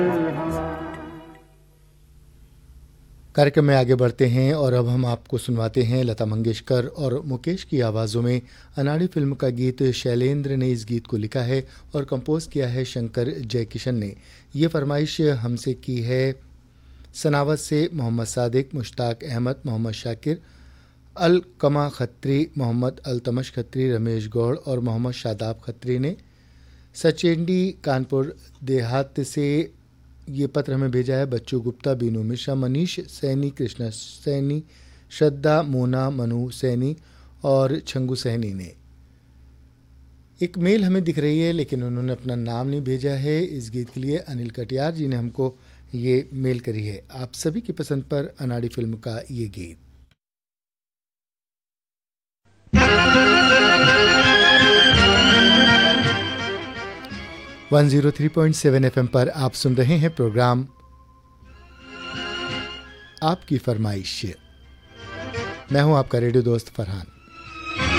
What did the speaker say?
कार्यक्रम में आगे बढ़ते हैं और अब हम आपको सुनवाते हैं लता मंगेशकर और मुकेश की आवाज़ों में अनाड़ी फिल्म का गीत। शैलेंद्र ने इस गीत को लिखा है और कंपोज किया है शंकर जयकिशन ने। ये फरमाइश हमसे की है सनावत से मोहम्मद सादिक, मुश्ताक अहमद, मोहम्मद शाकिर, अलकमा खत्री, मोहम्मद अल्तमश खत्री, रमेश गौड़ और मोहम्मद शादाब खत्री ने। सचेंडी कानपुर देहात से ये पत्र हमें भेजा है बच्चू गुप्ता, बीनू मिश्रा, मनीष सैनी, कृष्णा सैनी, श्रद्धा, मोना, मनु सैनी और छंगू सैनी ने। एक मेल हमें दिख रही है लेकिन उन्होंने अपना नाम नहीं भेजा है। इस गीत के लिए अनिल कटियार जी ने हमको ये मेल करी है। आप सभी की पसंद पर अनाड़ी फिल्म का ये गीत। 103.7 FM पर आप सुन रहे हैं प्रोग्राम आपकी फरमाइश। मैं हूं आपका रेडियो दोस्त फरहान।